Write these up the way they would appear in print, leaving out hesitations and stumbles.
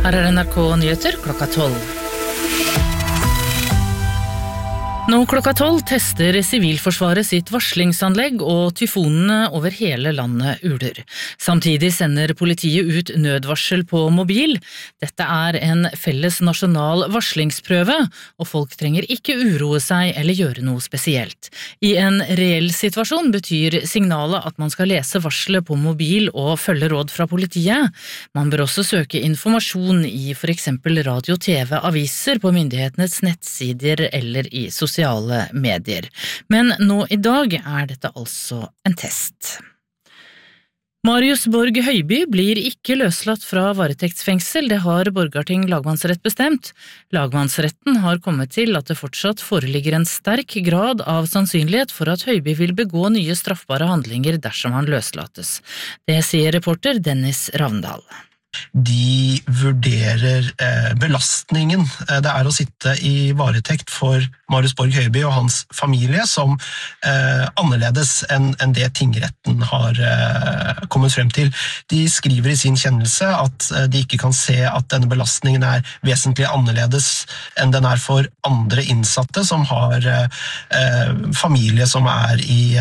Her NRK Nyheter klokka 12. Nå klokka 12 tester Sivilforsvaret sitt varslingsanlegg og tyfonene over hele landet uler. Samtidig sender politiet ut nødvarsel på mobil. Dette er en felles nasjonal varslingsprøve, og folk trenger ikke uroe seg eller gjøre noe spesielt. I en reell situasjon betyr signalet at man skal lese varselet på mobil og følge råd fra politiet. Man bør også søke informasjon i for eksempel radio, TV, aviser, på myndighetenes nettsider eller i sosiale medier. Men nå i dag er dette altså en test. Marius Borg Høiby blir ikke løslatt fra varetektsfengsel, det har Borgarting lagmannsrett bestemt. Lagmannsretten har kommet til at det fortsatt foreligger en sterk grad av sannsynlighet for at Høiby vil begå nye straffbare handlinger dersom han løslates. Det sier reporter Dennis Ravndal. De vurderer belastningen det er å sitte i varetekt for Marius Borg Høiby og hans familie som annerledes enn det tingretten har kommet frem til. De skriver i sin kjennelse at de ikke kan se at denne belastningen er vesentlig annerledes enn den er for andre innsatte som har familie som er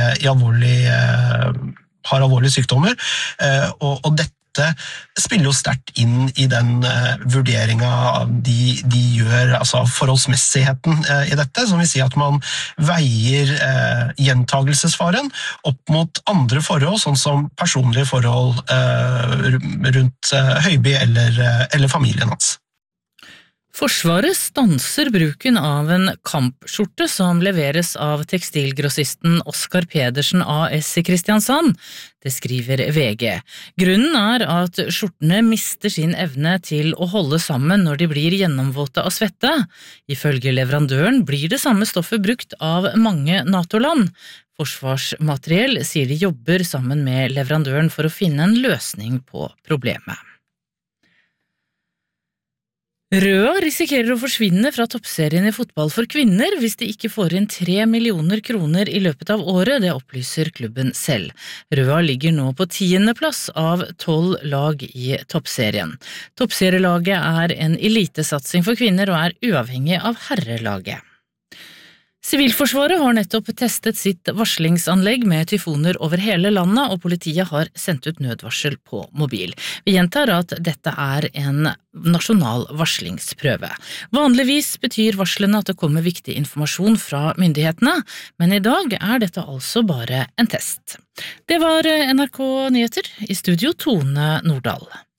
har alvorlige sykdommer, og dette spiller jo sterkt inn i den vurderingen de gjør, altså forholdsmessigheten i dette, som vil si at man veier gjentagelsesfaren opp mot andre forhold, sånn som personlige forhold rundt Høiby eller familien hans. Forsvaret stanser bruken av en kampskjorte som leveres av tekstilgrossisten Oskar Pedersen AS i Kristiansand. Det skriver VG. Grunnen er at skjortene mister sin evne til å holde sammen når de blir gjennomvåte av svette. Ifølge leverandøren blir det samme stoffet brukt av mange NATO-land. Forsvarsmateriell sier de jobber sammen med leverandøren for å finne en løsning på problemet. Røa risikerer å forsvinne fra toppserien i fotball for kvinner hvis de ikke får inn 3 millioner kroner i løpet av året, det opplyser klubben selv. Røa ligger nå på 10. plass av 12 lag i toppserien. Toppserielaget er en elitesatsing for kvinner og er uavhengig av herrelaget. Sivilforsvaret har nettopp testet sitt varslingsanlegg med tyfoner over hele landet, og politiet har sendt ut nødvarsel på mobil. Vi gjentar at dette er en nasjonal varslingsprøve. Vanligvis betyr varslene at det kommer viktig informasjon fra myndighetene, men i dag er dette altså bare en test. Det var NRK Nyheter, i studio Tone Nordahl.